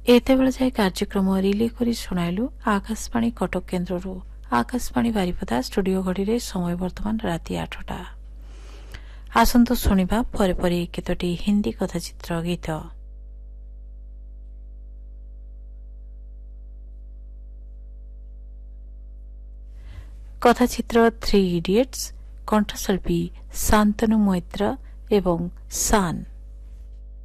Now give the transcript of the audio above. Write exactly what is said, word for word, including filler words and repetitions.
एतेबेले जाए कार्यक्रम रिले करी सुनाइलु आकाशवाणी कटक केन्द्ररू। आकाशवाणी बारिपदा स्टूडियो घड़ी समय वर्तमान राति आठटा। आसंतु शुणिबा परे परे केतोटी हिंदी कथाचित्र गीत। कथाचित्र थ्री इडियट्स, कंठशिल्पी शांतनु मैत्र एवं सान।